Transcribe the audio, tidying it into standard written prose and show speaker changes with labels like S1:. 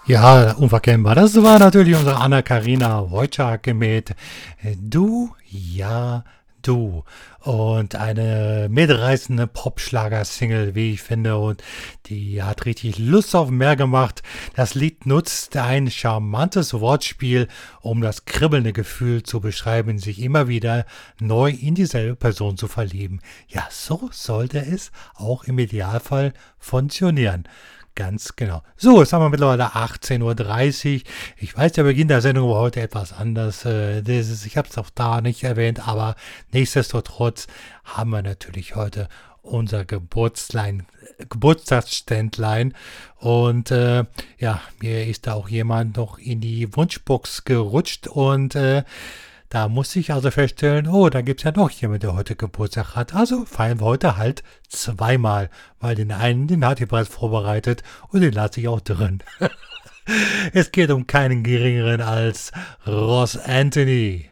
S1: Ja, unverkennbar. Das war natürlich unsere Anna-Karina Wojcik mit Du, ja, du. Und eine mitreißende Popschlager-Single, wie ich finde. Und die hat richtig Lust auf mehr gemacht. Das Lied nutzt ein charmantes Wortspiel, um das kribbelnde Gefühl zu beschreiben, sich immer wieder neu in dieselbe Person zu verlieben. Ja, so sollte es auch im Idealfall funktionieren. Ganz genau. So, jetzt haben wir mittlerweile 18:30 Uhr. Ich weiß, der Beginn der Sendung war heute etwas anders. Ich habe es auch da nicht erwähnt, aber nichtsdestotrotz haben wir natürlich heute unser Geburtstagsständlein. Und ja, mir ist da auch jemand noch in die Wunschbox gerutscht und da musste ich also feststellen, oh, da gibt es ja noch jemand, der heute Geburtstag hat. Also feiern wir heute halt zweimal, weil den einen, den hat ihr bereits vorbereitet und den lasse ich auch drin. Es geht um keinen geringeren als Ross Anthony.